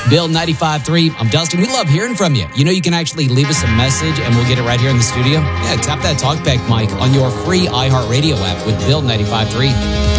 Bill 95.3. I'm Dustin. We love hearing from you. You know, you can actually leave us a message and we'll get it right here in the studio. Yeah, tap that talkback mic on your free iHeartRadio app with Bill 95.3.